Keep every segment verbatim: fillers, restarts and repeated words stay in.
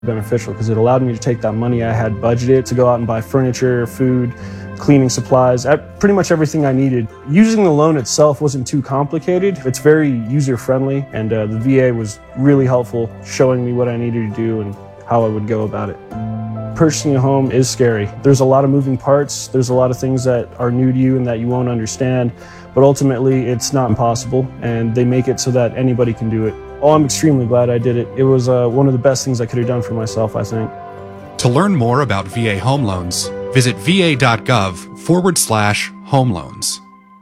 beneficial because it allowed me to take that money I had budgeted to go out and buy furniture, food, cleaning supplies, pretty much everything I needed. Using the loan itself wasn't too complicated. It's very user-friendly, and uh, the V A was really helpful, showing me what I needed to do and how I would go about it. Purchasing a home is scary. There's a lot of moving parts. There's a lot of things that are new to you and that you won't understand, but ultimately it's not impossible, and they make it so that anybody can do it. Oh, I'm extremely glad I did it. It was uh, one of the best things I could have done for myself, I think. To learn more about V A home loans, visit va.gov forward slash home loans.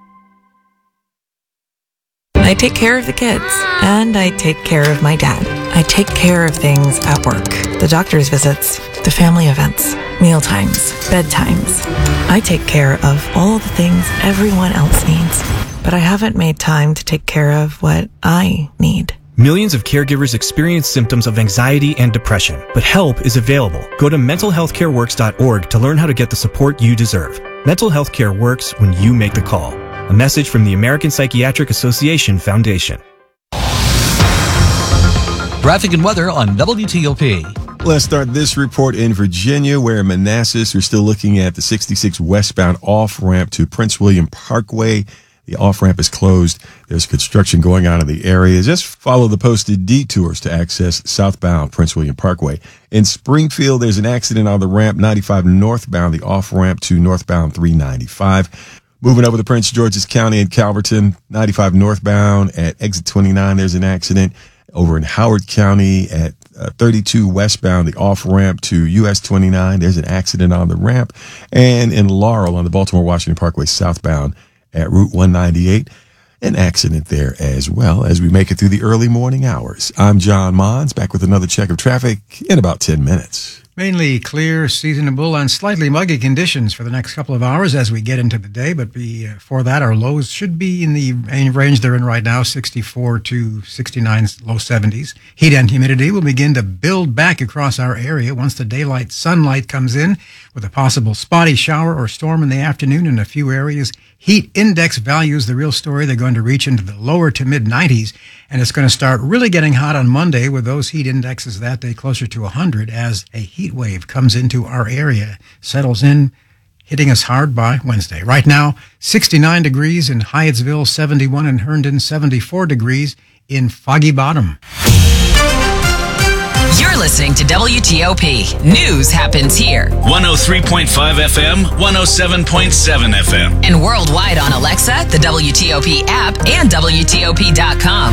I take care of the kids, and I take care of my dad. I take care of things at work. The doctor's visits, the family events, meal times, bedtimes. I take care of all the things everyone else needs, but I haven't made time to take care of what I need. Millions of caregivers experience symptoms of anxiety and depression, but help is available. Go to mental health care works dot org to learn how to get the support you deserve. Mental Health Care works when you make the call. A message from the American Psychiatric Association Foundation. Traffic and weather on W T O P. Let's start this report in Virginia, where Manassas are still looking at the sixty-six westbound off-ramp to Prince William Parkway. The off-ramp is closed. There's construction going on in the area. Just follow the posted detours to access southbound Prince William Parkway. In Springfield, there's an accident on the ramp ninety-five northbound, the off-ramp to northbound three ninety-five. Moving over to Prince George's County in Calverton, ninety-five northbound at exit twenty-nine, there's an accident. Over in Howard County at uh, thirty-two westbound, the off-ramp to U S twenty-nine, there's an accident on the ramp. And in Laurel on the Baltimore-Washington Parkway southbound at Route one ninety-eight, an accident there as well as we make it through the early morning hours. I'm John Mons, back with another check of traffic in about ten minutes. Mainly clear, seasonable, and slightly muggy conditions for the next couple of hours as we get into the day. But before that, our lows should be in the range they're in right now, sixty-four to sixty-nine, low seventies. Heat and humidity will begin to build back across our area once the daylight sunlight comes in, with a possible spotty shower or storm in the afternoon in a few areas. Heat index values, the real story, they're going to reach into the lower to mid nineties, and it's going to start really getting hot on Monday with those heat indexes that day closer to one hundred as a heat wave comes into our area, settles in, hitting us hard by Wednesday. Right now, sixty-nine degrees in Hyattsville, seventy-one in Herndon, seventy-four degrees in Foggy Bottom. You're listening to W T O P. News happens here. one oh three point five F M, one oh seven point seven F M. And worldwide on Alexa, the W T O P app, and W T O P dot com.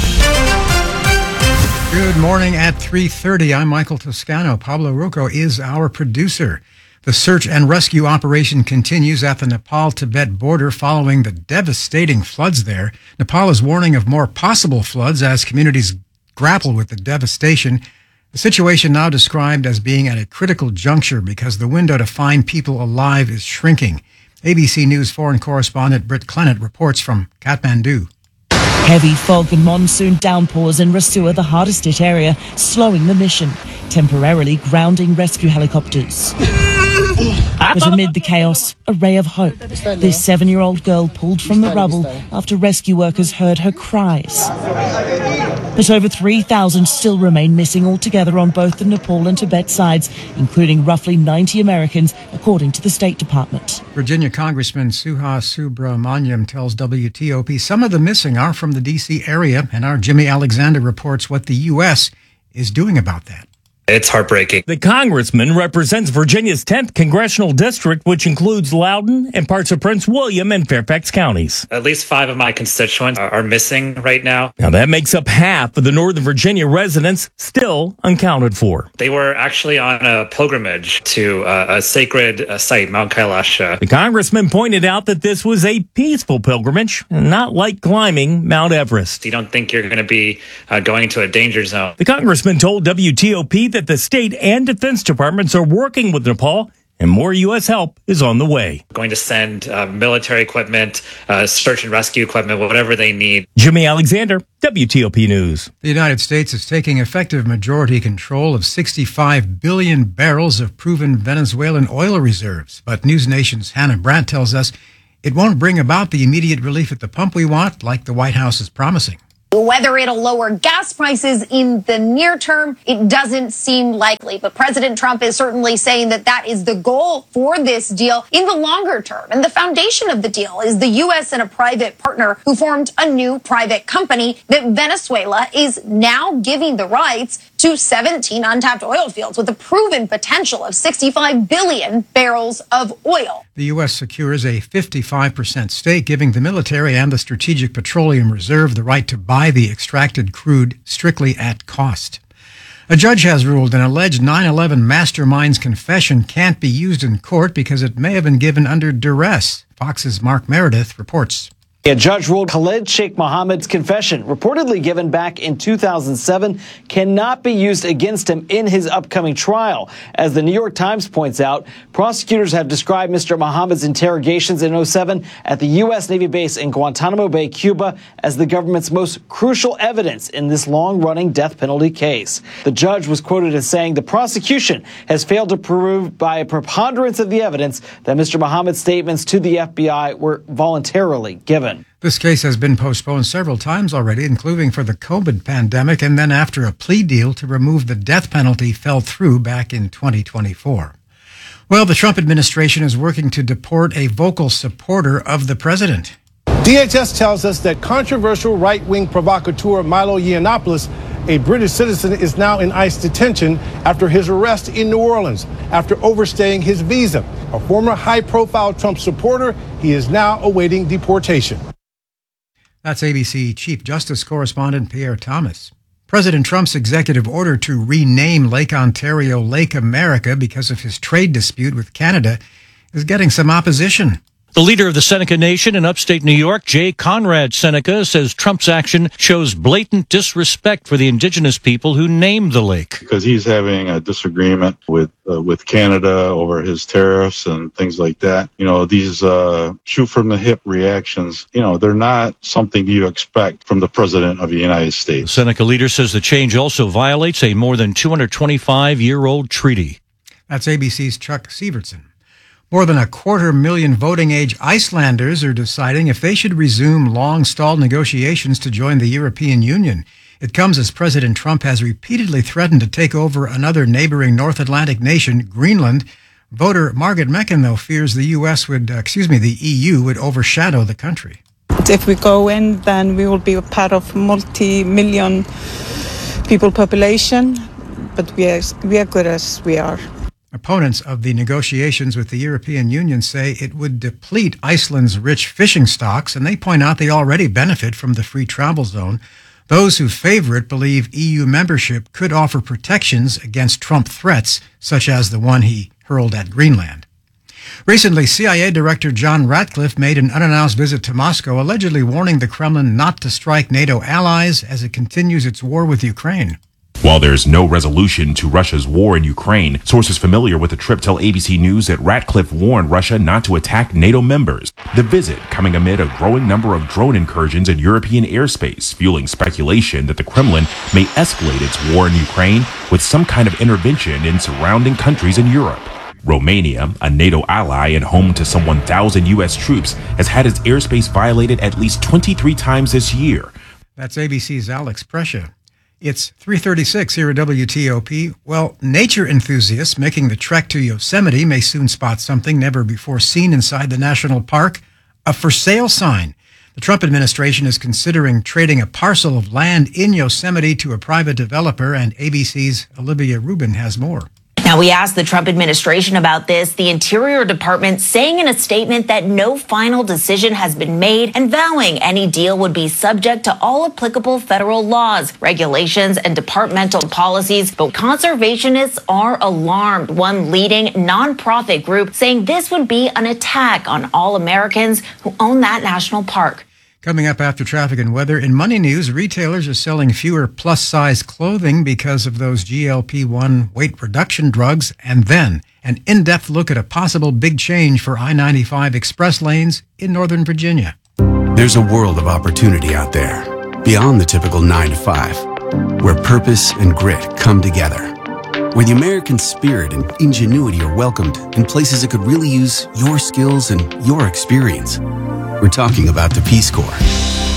Good morning at three thirty. I'm Michael Toscano. Pablo Rocco is our producer. The search and rescue operation continues at the Nepal-Tibet border following the devastating floods there. Nepal is warning of more possible floods as communities grapple with the devastation. The situation now described as being at a critical juncture because the window to find people alive is shrinking. A B C News foreign correspondent Britt Clennett reports from Kathmandu. Heavy fog and monsoon downpours in Rasua, the hardest hit area, slowing the mission, temporarily grounding rescue helicopters. But amid the chaos, a ray of hope. This seven-year-old girl pulled from the rubble after rescue workers heard her cries. But over three thousand still remain missing altogether on both the Nepal and Tibet sides, including roughly ninety Americans, according to the State Department. Virginia Congressman Suha Subramaniam tells W T O P some of the missing are from the D C area, and our Jimmy Alexander reports what the U S is doing about that. It's heartbreaking. The congressman represents Virginia's tenth congressional district, which includes Loudoun and parts of Prince William and Fairfax counties. At least five of my constituents are, are missing right now. Now, that makes up half of the Northern Virginia residents still unaccounted for. They were actually on a pilgrimage to uh, a sacred uh, site, Mount Kailasha. The congressman pointed out that this was a peaceful pilgrimage, not like climbing Mount Everest. You don't think you're going to be uh, going into a danger zone. The congressman told W T O P that that the state and defense departments are working with Nepal, and more U S help is on the way. Going to send uh, military equipment, uh, search and rescue equipment, whatever they need. Jimmy Alexander, W T O P News. The United States is taking effective majority control of sixty-five billion barrels of proven Venezuelan oil reserves. But News Nation's Hannah Brandt tells us it won't bring about the immediate relief at the pump we want, like the White House is promising. Whether it'll lower gas prices in the near term, it doesn't seem likely. But President Trump is certainly saying that that is the goal for this deal in the longer term. And the foundation of the deal is the U S and a private partner who formed a new private company that Venezuela is now giving the rights to seventeen untapped oil fields with a proven potential of sixty-five billion barrels of oil. The U S secures a fifty-five percent stake, giving the military and the Strategic Petroleum Reserve the right to buy the extracted crude strictly at cost. A judge has ruled an alleged nine eleven mastermind's confession can't be used in court because it may have been given under duress. Fox's Mark Meredith reports. A judge ruled Khalid Sheikh Mohammed's confession, reportedly given back in two thousand seven, cannot be used against him in his upcoming trial. As the New York Times points out, prosecutors have described Mister Mohammed's interrogations in oh seven at the U S Navy base in Guantanamo Bay, Cuba, as the government's most crucial evidence in this long-running death penalty case. The judge was quoted as saying the prosecution has failed to prove by a preponderance of the evidence that Mister Mohammed's statements to the F B I were voluntarily given. This case has been postponed several times already, including for the COVID pandemic, and then after a plea deal to remove the death penalty fell through back in twenty twenty-four. Well, the Trump administration is working to deport a vocal supporter of the president. D H S tells us that controversial right-wing provocateur Milo Yiannopoulos, a British citizen, is now in ICE detention after his arrest in New Orleans after overstaying his visa. A former high-profile Trump supporter, he is now awaiting deportation. That's A B C Chief Justice correspondent Pierre Thomas. President Trump's executive order to rename Lake Ontario Lake America because of his trade dispute with Canada is getting some opposition. The leader of the Seneca Nation in upstate New York, Jay Conrad Seneca, says Trump's action shows blatant disrespect for the indigenous people who named the lake. Because he's having a disagreement with uh, with Canada over his tariffs and things like that. You know, these uh, shoot-from-the-hip reactions, you know, they're not something you expect from the President of the United States. The Seneca leader says the change also violates a more than two hundred twenty-five year old treaty. That's A B C's Chuck Sievertson. More than a quarter million voting-age Icelanders are deciding if they should resume long-stalled negotiations to join the European Union. It comes as President Trump has repeatedly threatened to take over another neighboring North Atlantic nation, Greenland. Voter Margaret Mecken, though, fears the U S would, uh, excuse me, the E U would overshadow the country. If we go in, then we will be a part of multi-million people population, but we are, we are good as we are. Opponents of the negotiations with the European Union say it would deplete Iceland's rich fishing stocks, and they point out they already benefit from the free travel zone. Those who favor it believe E U membership could offer protections against Trump threats, such as the one he hurled at Greenland. Recently, C I A Director John Ratcliffe made an unannounced visit to Moscow, allegedly warning the Kremlin not to strike NATO allies as it continues its war with Ukraine. While there's no resolution to Russia's war in Ukraine, sources familiar with the trip tell A B C News that Ratcliffe warned Russia not to attack NATO members. The visit coming amid a growing number of drone incursions in European airspace, fueling speculation that the Kremlin may escalate its war in Ukraine with some kind of intervention in surrounding countries in Europe. Romania, a NATO ally and home to some one thousand U S troops, has had its airspace violated at least twenty-three times this year. That's A B C's Alex Prescia. It's three thirty-six here at W T O P. Well, nature enthusiasts making the trek to Yosemite may soon spot something never before seen inside the national park, a for sale sign. The Trump administration is considering trading a parcel of land in Yosemite to a private developer, and A B C's Olivia Rubin has more. Now, we asked the Trump administration about this, the Interior Department saying in a statement that no final decision has been made and vowing any deal would be subject to all applicable federal laws, regulations, and departmental policies. But conservationists are alarmed. One leading nonprofit group saying this would be an attack on all Americans who own that national park. Coming up after traffic and weather, in Money News, retailers are selling fewer plus-size clothing because of those G L P one weight reduction drugs. And then an in-depth look at a possible big change for I ninety-five express lanes in Northern Virginia. There's a world of opportunity out there, beyond the typical nine to five, where purpose and grit come together, where the American spirit and ingenuity are welcomed in places that could really use your skills and your experience. We're talking about the Peace Corps.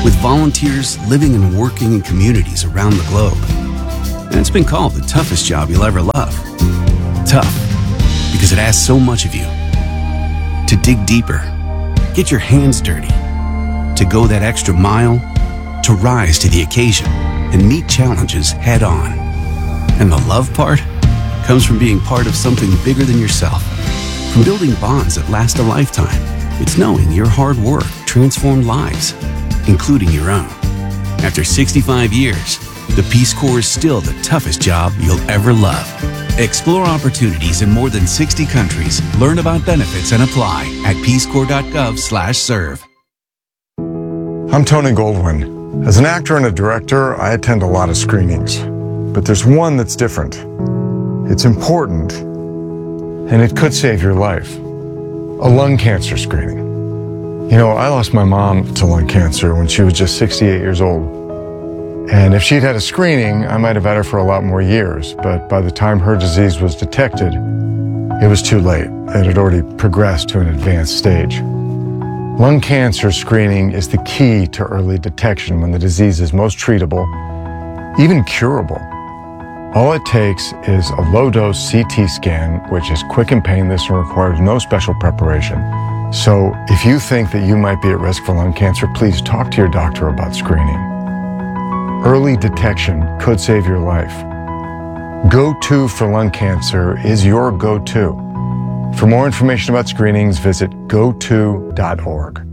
with volunteers living and working in communities around the globe. And it's been called the toughest job you'll ever love. Tough, because it asks so much of you. To dig deeper, get your hands dirty, to go that extra mile, to rise to the occasion and meet challenges head on. And the love part comes from being part of something bigger than yourself, from building bonds that last a lifetime. It's knowing your hard work transformed lives, including your own. After sixty-five years, the Peace Corps is still the toughest job you'll ever love. Explore opportunities in more than sixty countries. Learn about benefits and apply at peace corps dot gov slash serve. I'm Tony Goldwyn. As an actor and a director, I attend a lot of screenings. But there's one that's different. It's important, and it could save your life. A lung cancer screening. You know, I lost my mom to lung cancer when she was just sixty-eight years old. And if she'd had a screening, I might have had her for a lot more years. But by the time her disease was detected, it was too late. It had already progressed to an advanced stage. Lung cancer screening is the key to early detection when the disease is most treatable, even curable. All it takes is a low-dose C T scan, which is quick and painless and requires no special preparation. So if you think that you might be at risk for lung cancer, please talk to your doctor about screening. Early detection could save your life. Go To for Lung Cancer is your go-to. For more information about screenings, visit go to dot org.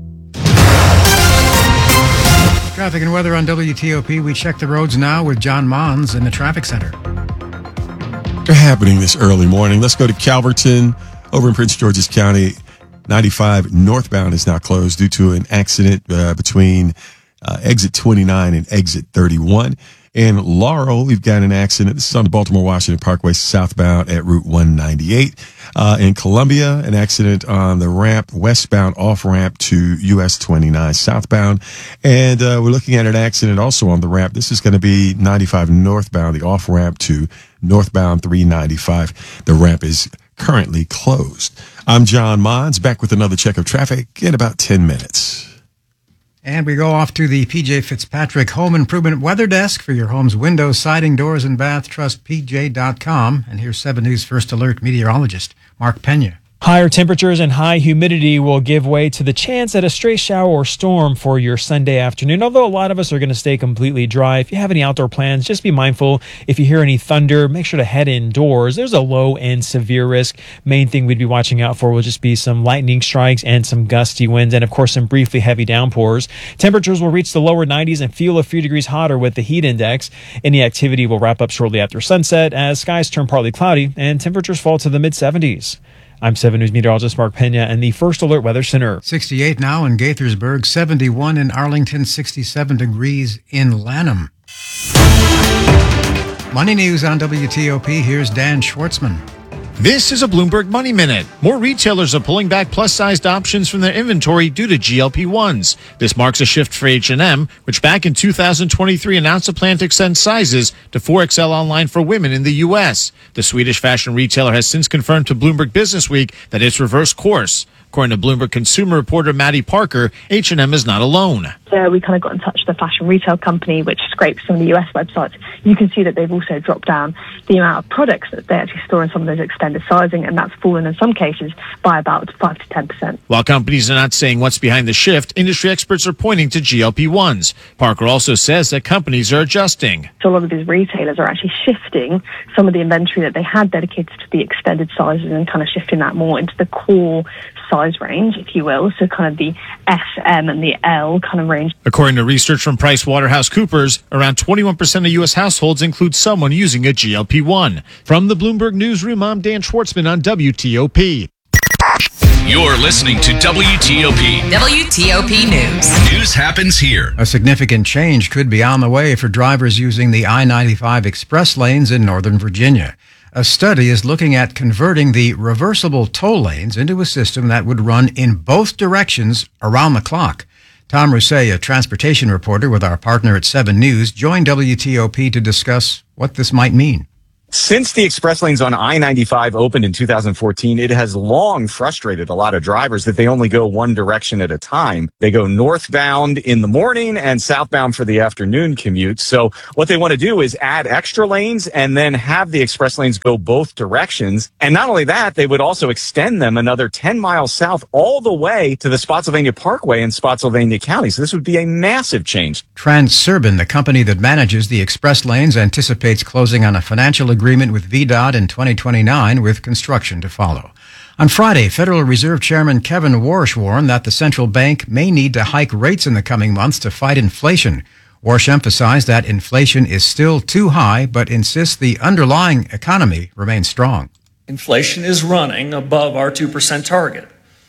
Traffic and weather on W T O P. We check the roads now with John Mons in the traffic center. They're happening this early morning. Let's go to Calverton over in Prince George's County. ninety-five northbound is now closed due to an accident uh, between uh, exit twenty-nine and exit thirty-one. In Laurel, we've got an accident. This is on the Baltimore-Washington Parkway southbound at Route one ninety-eight. Uh, in Columbia, an accident on the ramp westbound off-ramp to U S twenty-nine southbound. And uh, we're looking at an accident also on the ramp. This is going to be ninety-five northbound, the off-ramp to northbound three ninety-five. The ramp is currently closed. I'm John Mons, back with another check of traffic in about ten minutes. And we go off to the P J Fitzpatrick Home Improvement Weather Desk for your home's windows, siding, doors, and bath. Trust P J dot com. And here's seven News First Alert meteorologist Mark Pena. Higher temperatures and high humidity will give way to the chance at a stray shower or storm for your Sunday afternoon, although a lot of us are going to stay completely dry. If you have any outdoor plans, just be mindful. If you hear any thunder, make sure to head indoors. There's a low and severe risk. Main thing we'd be watching out for will just be some lightning strikes and some gusty winds, and of course some briefly heavy downpours. Temperatures will reach the lower nineties and feel a few degrees hotter with the heat index. Any activity will wrap up shortly after sunset as skies turn partly cloudy and temperatures fall to the mid seventies. I'm seven News meteorologist Mark Pena in the First Alert Weather Center. sixty-eight now in Gaithersburg, seventy-one in Arlington, sixty-seven degrees in Lanham. Money news on W T O P. Here's Dan Schwartzman. This is a Bloomberg Money Minute. More retailers are pulling back plus-sized options from their inventory due to G L P ones. This marks a shift for H and M, which back in two thousand twenty-three announced a plan to extend sizes to four X L online for women in the U S. The Swedish fashion retailer has since confirmed to Bloomberg Businessweek that it's reversed course. According to Bloomberg consumer reporter Maddie Parker, H and M is not alone. So we kind of got in touch with the fashion retail company, which scrapes some of the U S websites. You can see that they've also dropped down the amount of products that they actually store in some of those extended sizing, and that's fallen in some cases by about five to ten percent. While companies are not saying what's behind the shift, industry experts are pointing to G L P ones. Parker also says that companies are adjusting. So a lot of these retailers are actually shifting some of the inventory that they had dedicated to the extended sizes and kind of shifting that more into the core size range, if you will, so kind of the S, M, and the L kind of range. According to research from PricewaterhouseCoopers, around twenty-one percent of U S households include someone using a G L P one. From the Bloomberg Newsroom, I'm Dan Schwartzman on W T O P. You're listening to W T O P. W T O P News. News happens here. A significant change could be on the way for drivers using the I ninety-five express lanes in Northern Virginia. A study is looking at converting the reversible toll lanes into a system that would run in both directions around the clock. Tom Rousset, a transportation reporter with our partner at seven News, joined W T O P to discuss what this might mean. Since the express lanes on I ninety-five opened in two thousand fourteen, it has long frustrated a lot of drivers that they only go one direction at a time. They go northbound in the morning and southbound for the afternoon commute. So what they want to do is add extra lanes and then have the express lanes go both directions. And not only that, they would also extend them another ten miles south all the way to the Spotsylvania Parkway in Spotsylvania County. So this would be a massive change. Transurban, the company that manages the express lanes, anticipates closing on a financial agreement with V DOT in twenty twenty-nine, with construction to follow. On Friday, Federal Reserve Chairman Kevin Warsh warned that the central bank may need to hike rates in the coming months to fight inflation. Warsh emphasized that inflation is still too high, but insists the underlying economy remains strong. Inflation is running above our two percent target.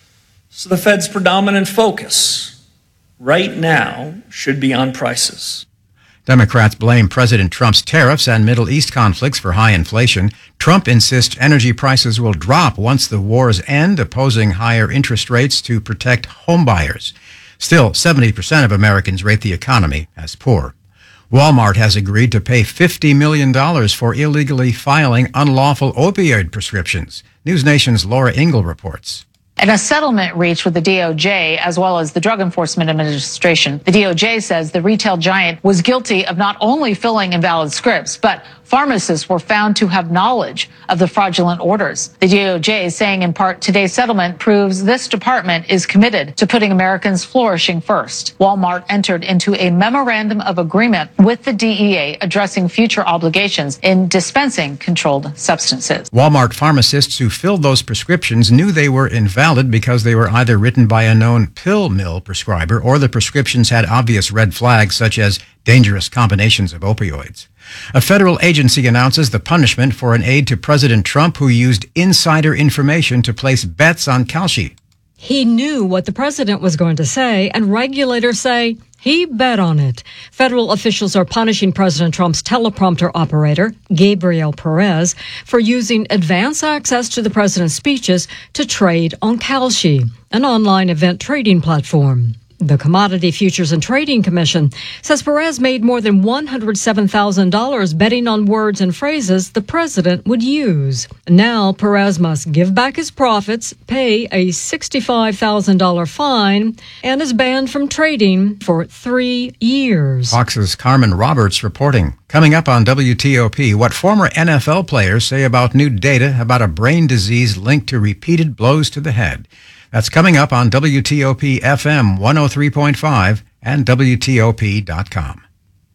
So the Fed's predominant focus right now should be on prices. Democrats blame President Trump's tariffs and Middle East conflicts for high inflation. Trump insists energy prices will drop once the wars end, opposing higher interest rates to protect homebuyers. Still, seventy percent of Americans rate the economy as poor. Walmart has agreed to pay fifty million dollars for illegally filing unlawful opioid prescriptions. News Nation's Laura Ingle reports. In a settlement reached with the D O J as well as the Drug Enforcement Administration, the D O J says the retail giant was guilty of not only filling invalid scripts, but pharmacists were found to have knowledge of the fraudulent orders. The D O J is saying in part today's settlement proves this department is committed to putting Americans flourishing first. Walmart entered into a memorandum of agreement with the D E A addressing future obligations in dispensing controlled substances. Walmart pharmacists who filled those prescriptions knew they were invalid because they were either written by a known pill mill prescriber or the prescriptions had obvious red flags such as dangerous combinations of opioids. A federal agency announces the punishment for an aide to President Trump who used insider information to place bets on Kalshi. He knew what the president was going to say, and regulators say he bet on it. Federal officials are punishing President Trump's teleprompter operator, Gabriel Perez, for using advance access to the president's speeches to trade on Kalshi, an online event trading platform. The Commodity Futures and Trading Commission says Perez made more than one hundred seven thousand dollars betting on words and phrases the president would use. Now Perez must give back his profits, pay a sixty-five thousand dollars fine, and is banned from trading for three years. Fox's Carmen Roberts reporting. Coming up on W T O P, what former N F L players say about new data about a brain disease linked to repeated blows to the head. That's coming up on W T O P F M one oh three point five and W T O P dot com.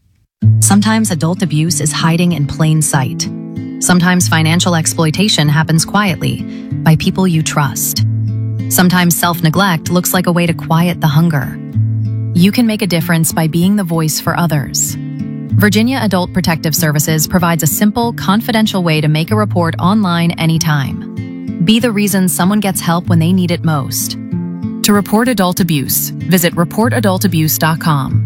Sometimes adult abuse is hiding in plain sight. Sometimes financial exploitation happens quietly by people you trust. Sometimes self-neglect looks like a way to quiet the hunger. You can make a difference by being the voice for others. Virginia Adult Protective Services provides a simple, confidential way to make a report online anytime. Be the reason someone gets help when they need it most. To report adult abuse, visit report adult abuse dot com.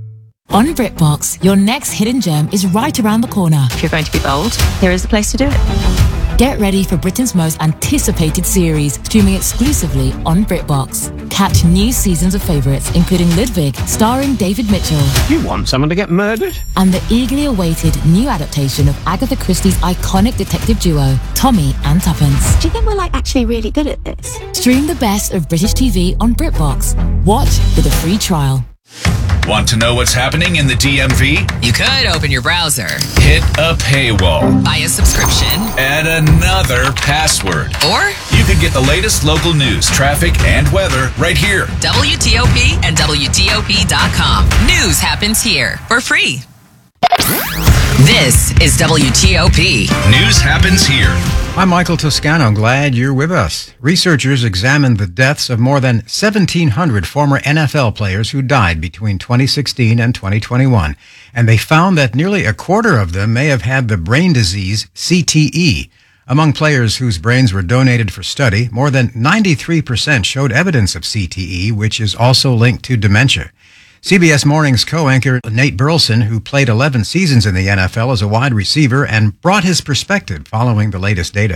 On BritBox, your next hidden gem is right around the corner. If you're going to be bold, here is the place to do it. Get ready for Britain's most anticipated series, streaming exclusively on BritBox. Catch new seasons of favourites, including Ludwig, starring David Mitchell. You want someone to get murdered? And the eagerly awaited new adaptation of Agatha Christie's iconic detective duo, Tommy and Tuppence. Do you think we're like actually really good at this? Stream the best of British T V on BritBox. Watch with a free trial. Want to know what's happening in the D M V? You could open your browser, hit a paywall, buy a subscription, add another password. Or you could get the latest local news, traffic, and weather right here. W T O P and W T O P dot com. News happens here for free. This is W T O P. News happens here. I'm Michael Toscano. Glad you're with us. Researchers examined the deaths of more than seventeen hundred former N F L players who died between twenty sixteen and twenty twenty-one, and they found that nearly a quarter of them may have had the brain disease C T E. Among players whose brains were donated for study, more than ninety-three percent showed evidence of C T E, which is also linked to dementia. C B S Morning's co-anchor Nate Burleson, who played eleven seasons in the N F L as a wide receiver, and brought his perspective following the latest data.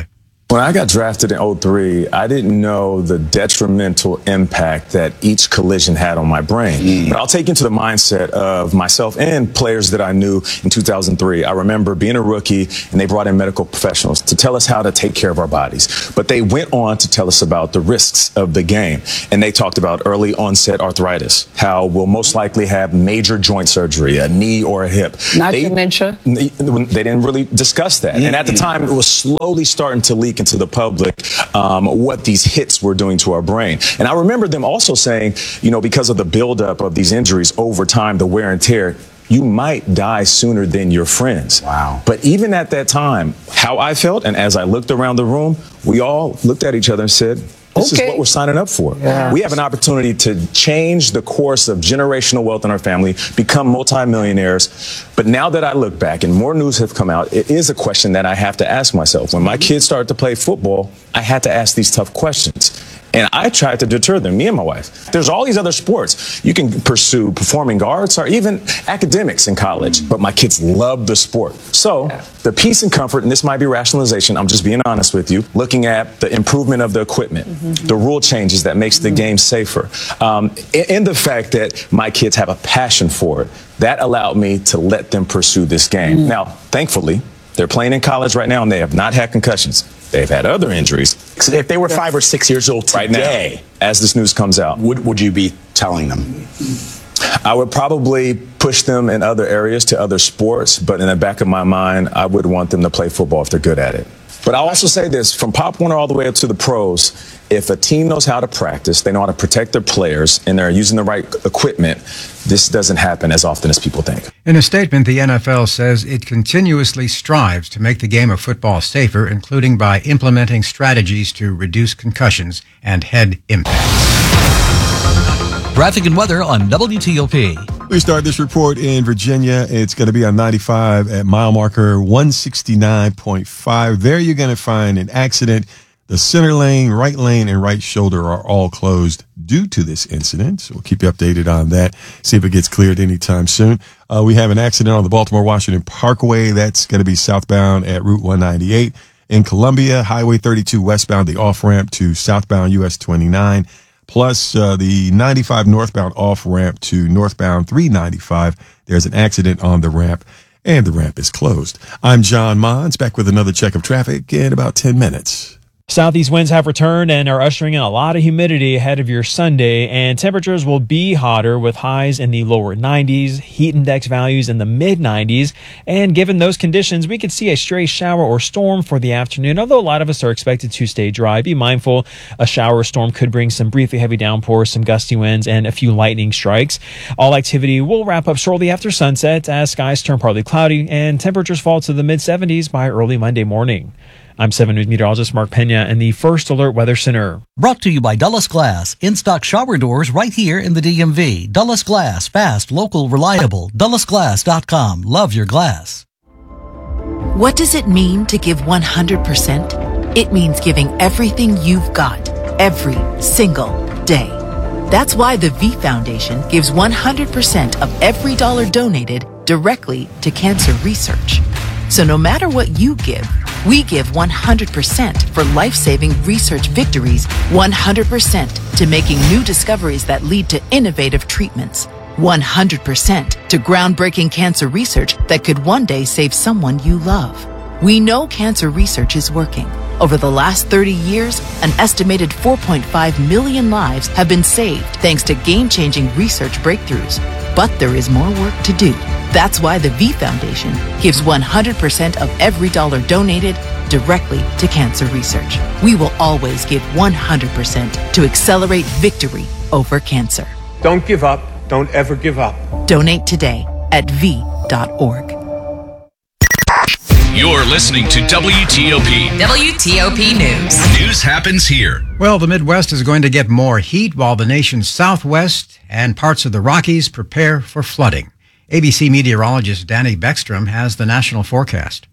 When I got drafted in oh three, I didn't know the detrimental impact that each collision had on my brain. Mm. But I'll take you into the mindset of myself and players that I knew in two thousand three. I remember being a rookie, and they brought in medical professionals to tell us how to take care of our bodies. But they went on to tell us about the risks of the game. And they talked about early onset arthritis, how we'll most likely have major joint surgery, a knee or a hip. Not they, dementia? They, they didn't really discuss that. Mm-hmm. And at the time, it was slowly starting to leak into the public um, what these hits were doing to our brain. And I remember them also saying, you know, because of the buildup of these injuries over time, the wear and tear, you might die sooner than your friends. Wow. But even at that time, how I felt, and as I looked around the room, we all looked at each other and said, this okay. is what we're signing up for. Yeah. We have an opportunity to change the course of generational wealth in our family, become multimillionaires. But now that I look back and more news have come out, it is a question that I have to ask myself. When my kids started to play football, I had to ask these tough questions. And I tried to deter them, me and my wife. There's all these other sports. You can pursue performing arts or even academics in college, but my kids love the sport. So the peace and comfort, and this might be rationalization, I'm just being honest with you, looking at the improvement of the equipment, mm-hmm. the rule changes that makes the game safer, um, and the fact that my kids have a passion for it, that allowed me to let them pursue this game. Mm-hmm. Now, thankfully, they're playing in college right now, and they have not had concussions. They've had other injuries. If they were five or six years old today, right now, as this news comes out, what would you be telling them? I would probably push them in other areas to other sports, but in the back of my mind, I would want them to play football if they're good at it. But I'll also say this, from Pop Warner all the way up to the pros, if a team knows how to practice, they know how to protect their players, and they're using the right equipment, this doesn't happen as often as people think. In a statement, the N F L says it continuously strives to make the game of football safer, including by implementing strategies to reduce concussions and head impact. Traffic and weather on W T O P. We start this report in Virginia. It's going to be on ninety-five at mile marker one sixty-nine point five. There you're going to find an accident. The center lane, right lane, and right shoulder are all closed due to this incident. So we'll keep you updated on that. See if it gets cleared anytime soon. Uh, we have an accident on the Baltimore-Washington Parkway. That's going to be southbound at Route one ninety-eight. In Columbia, Highway thirty-two westbound, the off-ramp to southbound U S twenty-nine. Plus uh, the ninety-five northbound off-ramp to northbound three ninety-five. There's an accident on the ramp, and the ramp is closed. I'm John Mons, back with another check of traffic in about ten minutes. Southeast winds have returned and are ushering in a lot of humidity ahead of your Sunday, and temperatures will be hotter with highs in the lower nineties, heat index values in the mid nineties, and given those conditions, we could see a stray shower or storm for the afternoon, although a lot of us are expected to stay dry. Be mindful, a shower or storm could bring some briefly heavy downpours, some gusty winds, and a few lightning strikes. All activity will wrap up shortly after sunset as skies turn partly cloudy and temperatures fall to the mid seventies by early Monday morning. I'm seven News meteorologist Mark Pena in the First Alert Weather Center. Brought to you by Dulles Glass. In-stock shower doors right here in the D M V. Dulles Glass. Fast, local, reliable. Dulles Glass dot com. Love your glass. What does it mean to give one hundred percent? It means giving everything you've got, every single day. That's why the V Foundation gives one hundred percent of every dollar donated directly to cancer research. So no matter what you give, we give one hundred percent for life-saving research victories, one hundred percent to making new discoveries that lead to innovative treatments, one hundred percent to groundbreaking cancer research that could one day save someone you love. We know cancer research is working. Over the last thirty years, an estimated four point five million lives have been saved thanks to game-changing research breakthroughs. But there is more work to do. That's why the V Foundation gives one hundred percent of every dollar donated directly to cancer research. We will always give one hundred percent to accelerate victory over cancer. Don't give up. Don't ever give up. Donate today at v dot org. You're listening to W T O P. W T O P News. News happens here. Well, the Midwest is going to get more heat while the nation's Southwest and parts of the Rockies prepare for flooding. A B C meteorologist Danny Beckstrom has the national forecast.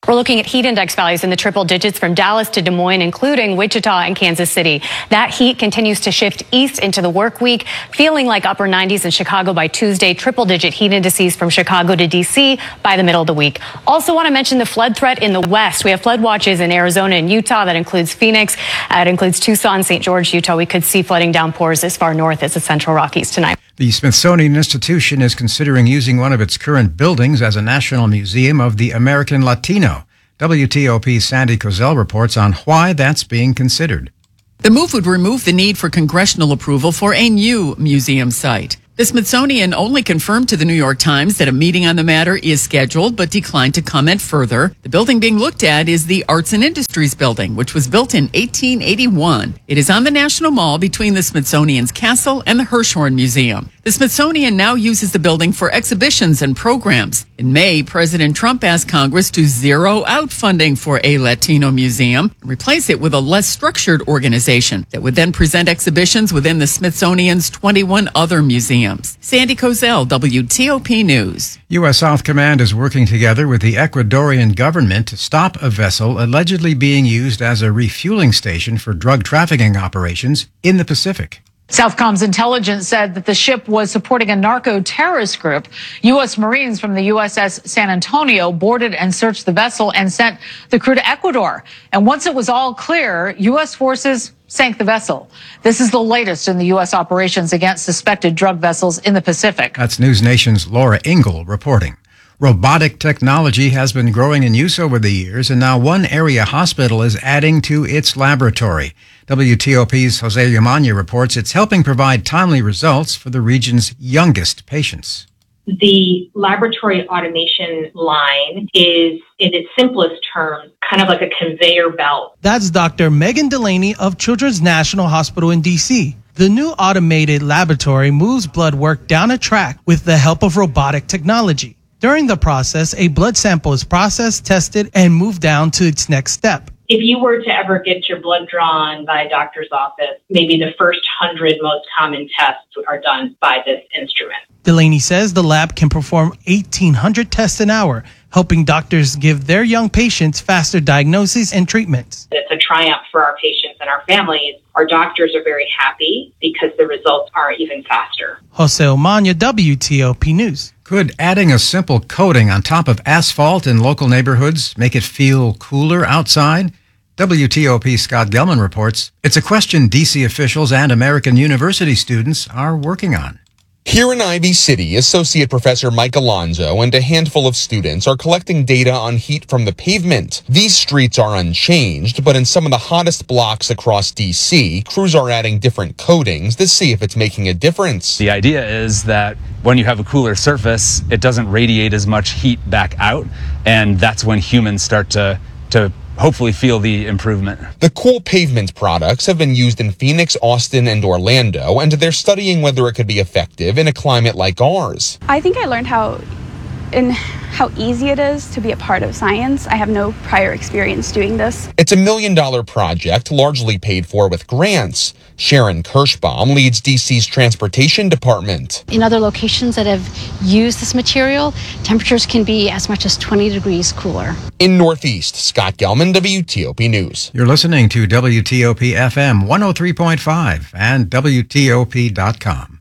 We're looking at heat index values in the triple digits from Dallas to Des Moines, including Wichita and Kansas City. That heat continues to shift east into the work week, feeling like upper nineties in Chicago by Tuesday, triple digit heat indices from Chicago to D C by the middle of the week. Also want to mention the flood threat in the west. We have flood watches in Arizona and Utah. That includes Phoenix. Uh, it includes Tucson, Saint George, Utah. We could see flooding downpours as far north as the Central Rockies tonight. The Smithsonian Institution is considering using one of its current buildings as a national museum of the American Latino. W T O P's Sandy Kozel reports on why that's being considered. The move would remove the need for congressional approval for a new museum site. The Smithsonian only confirmed to the New York Times that a meeting on the matter is scheduled, but declined to comment further. The building being looked at is the Arts and Industries Building, which was built in eighteen eighty-one. It is on the National Mall between the Smithsonian's Castle and the Hirshhorn Museum. The Smithsonian now uses the building for exhibitions and programs. In May, President Trump asked Congress to zero out funding for a Latino museum and replace it with a less structured organization that would then present exhibitions within the Smithsonian's twenty-one other museums. Sandy Kozel, W T O P News. U S. South Command is working together with the Ecuadorian government to stop a vessel allegedly being used as a refueling station for drug trafficking operations in the Pacific. Southcom's intelligence said that the ship was supporting a narco-terrorist group. U S. Marines from the U S S San Antonio boarded and searched the vessel and sent the crew to Ecuador. And once it was all clear, U S forces sank the vessel. This is the latest in the U S operations against suspected drug vessels in the Pacific. That's News Nation's Laura Ingle reporting. Robotic technology has been growing in use over the years, and now one area hospital is adding to its laboratory. W T O P's Jose Yamanya reports it's helping provide timely results for the region's youngest patients. The laboratory automation line is, in its simplest terms, kind of like a conveyor belt. That's Doctor Megan Delaney of Children's National Hospital in D C. The new automated laboratory moves blood work down a track with the help of robotic technology. During the process, a blood sample is processed, tested, and moved down to its next step. If you were to ever get your blood drawn by a doctor's office, maybe the first hundred most common tests are done by this instrument. Delaney says the lab can perform eighteen hundred tests an hour, helping doctors give their young patients faster diagnoses and treatments. It's a triumph for our patients and our families. Our doctors are very happy because the results are even faster. Jose Omania, W T O P News. Could adding a simple coating on top of asphalt in local neighborhoods make it feel cooler outside? W T O P's Scott Gelman reports it's a question D C officials and American university students are working on. Here in Ivy City, Associate Professor Mike Alonzo and a handful of students are collecting data on heat from the pavement. These streets are unchanged, but in some of the hottest blocks across D C, crews are adding different coatings to see if it's making a difference. The idea is that when you have a cooler surface, it doesn't radiate as much heat back out, and that's when humans start to to hopefully feel the improvement. The cool pavement products have been used in Phoenix, Austin, and Orlando, and they're studying whether it could be effective in a climate like ours. I think I learned how and how easy it is to be a part of science. I have no prior experience doing this. It's a million dollar project, largely paid for with grants. Sharon Kirschbaum leads D C's transportation department. In other locations that have used this material, temperatures can be as much as twenty degrees cooler. In Northeast, Scott Gelman, W T O P News. You're listening to W T O P F M one oh three point five and W T O P dot com.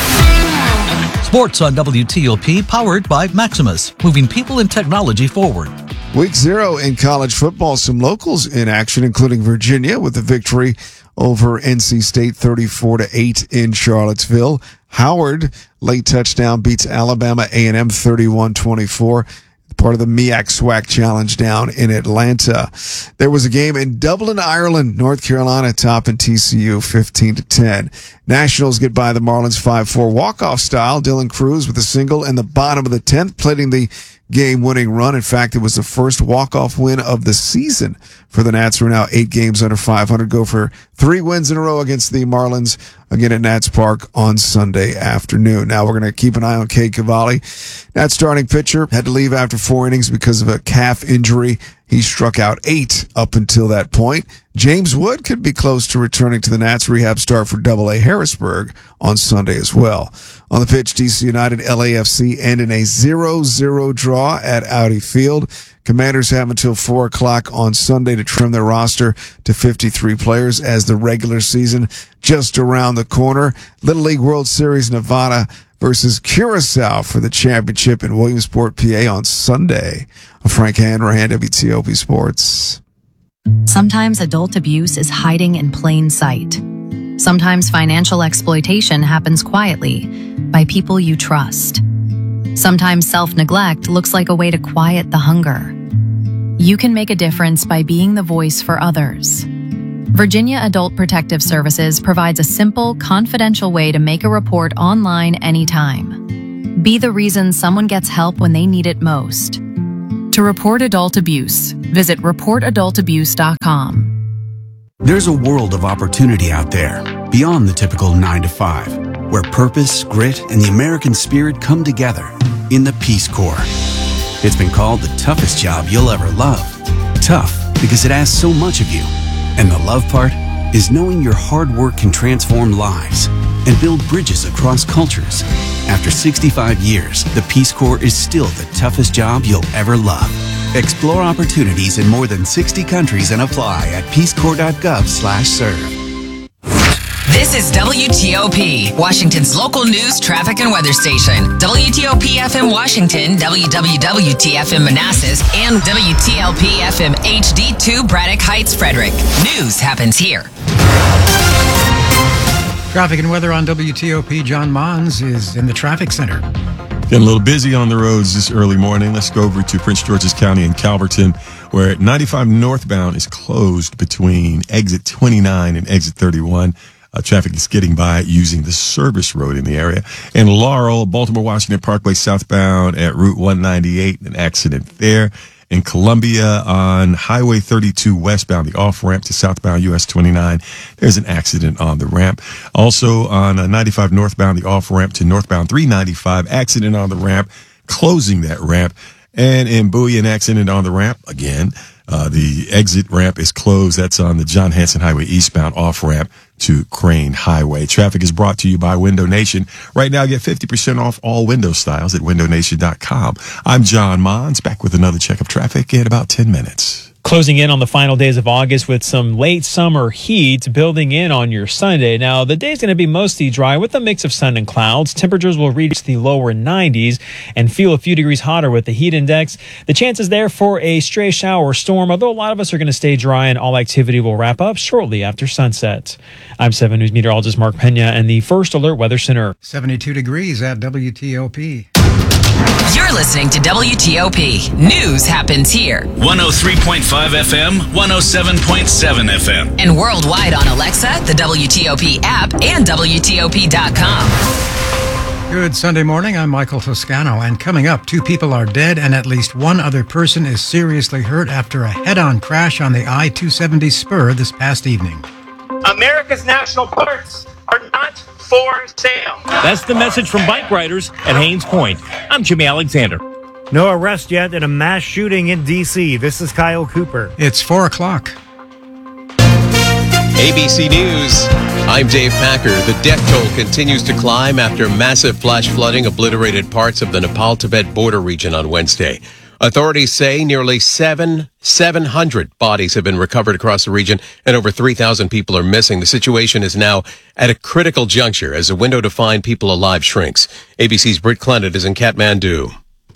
Sports on W T O P, powered by Maximus, moving people and technology forward. Week zero in college football, some locals in action, including Virginia with a victory over N C State thirty-four to eight in Charlottesville. Howard, late touchdown, beats Alabama A and M thirty-one twenty-four. Part of the M E A C SWAC Challenge down in Atlanta. There was a game in Dublin, Ireland. North Carolina topping T C U fifteen to ten. Nationals get by the Marlins five four walk-off style. Dylan Cruz with a single in the bottom of the tenth, plating the game-winning run. In fact, it was the first walk-off win of the season for the Nats, who are now eight games under five hundred. Go for three wins in a row against the Marlins, again at Nats Park on Sunday afternoon. Now we're going to keep an eye on Cade Cavalli. Nats starting pitcher had to leave after four innings because of a calf injury. He struck out eight up until that point. James Wood could be close to returning to the Nats. Rehab start for Double A Harrisburg on Sunday as well. On the pitch, D C United L A F C end in a zero zero draw at Audi Field. Commanders have until four o'clock on Sunday to trim their roster to fifty-three players as the regular season just around the corner. Little League World Series Nevada versus Curacao for the championship in Williamsport, P A on Sunday. Frank Hanrahan, W T O P Sports. Sometimes adult abuse is hiding in plain sight. Sometimes financial exploitation happens quietly by people you trust. Sometimes self-neglect looks like a way to quiet the hunger. You can make a difference by being the voice for others. Virginia Adult Protective Services provides a simple, confidential way to make a report online anytime. Be the reason someone gets help when they need it most. To report adult abuse, visit report adult abuse dot com. There's a world of opportunity out there, beyond the typical nine to five, where purpose, grit, and the American spirit come together in the Peace Corps. It's been called the toughest job you'll ever love. Tough because it asks so much of you. And the love part is knowing your hard work can transform lives and build bridges across cultures. After sixty-five years, the Peace Corps is still the toughest job you'll ever love. Explore opportunities in more than sixty countries and apply at peace corps dot gov slash serve. This is W T O P, Washington's local news, traffic, and weather station. W T O P F M Washington, W W W T F M Manassas, and W T L P F M H D two Braddock Heights, Frederick. News happens here. Traffic and weather on W T O P. John Mons is in the traffic center. Getting a little busy on the roads this early morning. Let's go over to Prince George's County in Calverton, where ninety-five northbound is closed between exit twenty-nine and exit thirty-one. Uh, traffic is getting by using the service road in the area. In Laurel, Baltimore Washington Parkway southbound at Route one ninety-eight, an accident there. In Columbia on Highway thirty-two westbound, the off-ramp to southbound U S twenty-nine, there's an accident on the ramp. Also on uh, ninety-five northbound, the off-ramp to northbound three ninety-five, accident on the ramp, closing that ramp. And in Bowie, an accident on the ramp again. Uh, the exit ramp is closed. That's on the John Hanson Highway eastbound off-ramp to Crane Highway. Traffic is brought to you by Window Nation. Right now, get fifty percent off all window styles at window nation dot com. I'm John Mons, back with another check of traffic in about ten minutes. Closing in on the final days of August with some late summer heat building in on your Sunday. Now, the day's going to be mostly dry with a mix of sun and clouds. Temperatures will reach the lower nineties and feel a few degrees hotter with the heat index. The chances there for a stray shower or storm, although a lot of us are going to stay dry and all activity will wrap up shortly after sunset. I'm seven News meteorologist Mark Pena and the First Alert Weather Center. seventy-two degrees at W T O P. You're listening to W T O P. News happens here. one oh three point five F M, one oh seven point seven F M. And worldwide on Alexa, the W T O P app, and W T O P dot com. Good Sunday morning. I'm Michael Toscano. And coming up, two people are dead and at least one other person is seriously hurt after a head-on crash on the I two seventy spur this past evening. America's national parks are not for sale. That's the message from bike riders at Haynes Point. I'm Jimmy Alexander. No arrest yet in a mass shooting in D C. This is Kyle Cooper. It's four o'clock. A B C News. I'm Dave Packer. The death toll continues to climb after massive flash flooding obliterated parts of the Nepal-Tibet border region on Wednesday. Authorities say nearly seven, seven hundred bodies have been recovered across the region and over three thousand people are missing. The situation is now at a critical juncture as the window to find people alive shrinks. A B C's Britt Clennett is in Kathmandu.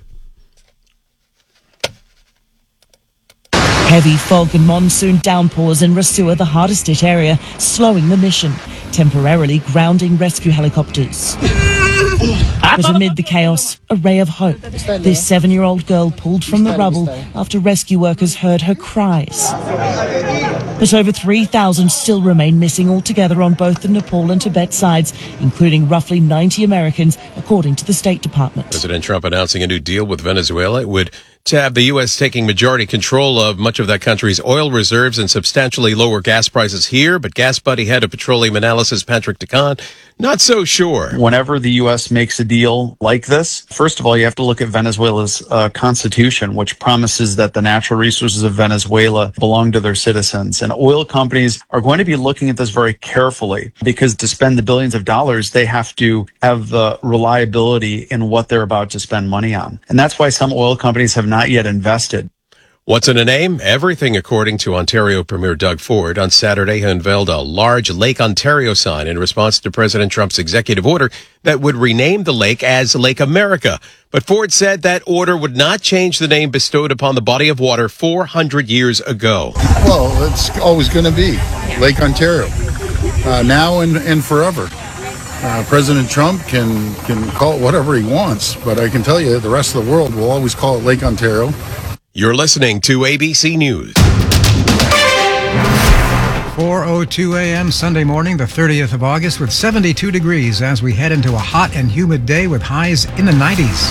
Heavy fog and monsoon downpours in Rasua, the hardest hit area, slowing the mission, temporarily grounding rescue helicopters. But amid the chaos, a ray of hope. This seven-year-old girl pulled from the rubble after rescue workers heard her cries. But over three thousand still remain missing altogether on both the Nepal and Tibet sides, including roughly ninety Americans, according to the State Department. President Trump announcing a new deal with Venezuela. It would to have the U S taking majority control of much of that country's oil reserves and substantially lower gas prices here. But Gas Buddy head of petroleum analysis, Patrick DeCon, not so sure. Whenever the U S makes a deal like this, first of all, you have to look at Venezuela's uh, constitution, which promises that the natural resources of Venezuela belong to their citizens. And oil companies are going to be looking at this very carefully, because to spend the billions of dollars, they have to have the reliability in what they're about to spend money on. And that's why some oil companies have not yet invested. What's in a name? Everything, according to Ontario Premier Doug Ford. On Saturday, he unveiled a large Lake Ontario sign in response to President Trump's executive order that would rename the lake as Lake America. But Ford said that order would not change the name bestowed upon the body of water four hundred years ago. Well, it's always going to be Lake Ontario, uh, now and, and forever. Uh, President Trump can, can call it whatever he wants, but I can tell you the rest of the world will always call it Lake Ontario. You're listening to A B C News. four oh two a.m. Sunday morning, the thirtieth of August, with seventy-two degrees as we head into a hot and humid day with highs in the nineties.